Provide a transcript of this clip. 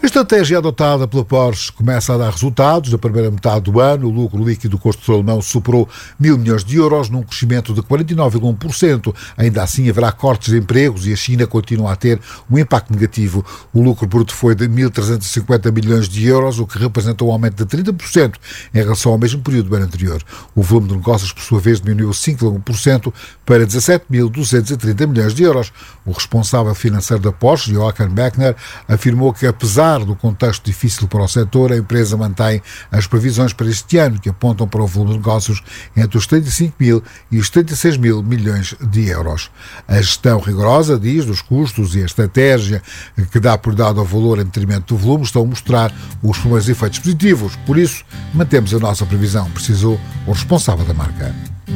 A estratégia adotada pela Porsche começa a dar resultados. Na primeira metade do ano, o lucro líquido do construtor alemão superou 1.000 milhões de euros, num crescimento de 49,1%. Ainda assim, haverá cortes de empregos e a China continua a ter um impacto negativo. O lucro bruto foi de 1.350 milhões de euros, o que representa um aumento de 30% em relação ao mesmo período do ano anterior. O volume de negócios, por sua vez, diminuiu 5,1% para 17.230 milhões de euros. O responsável financeiro da Porsche, Joachim Beckner, afirmou que, apesar do contexto difícil para o setor, a empresa mantém as previsões para este ano, que apontam para o volume de negócios entre os 35 mil e os 36 mil milhões de euros. A gestão rigorosa, diz, dos custos e a estratégia que dá prioridade ao valor em detrimento do volume estão a mostrar os primeiros efeitos positivos. Por isso, mantemos a nossa previsão, precisou o responsável da marca.